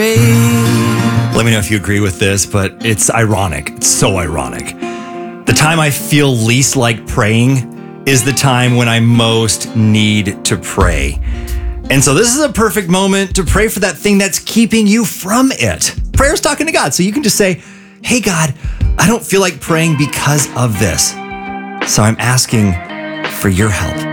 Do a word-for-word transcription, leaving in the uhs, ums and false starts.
Let me know if you agree with this, but it's ironic. It's so ironic. The time I feel least like praying is the time when I most need to pray. And so this is a perfect moment to pray for that thing that's keeping you from it. Prayer's talking to God. So you can just say, hey, God, I don't feel like praying because of this. So I'm asking for your help.